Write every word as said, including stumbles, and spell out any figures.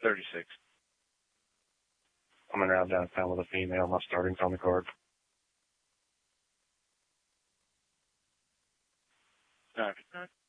thirty-six. I'm around downtown with a female. My starting's on the card. All right.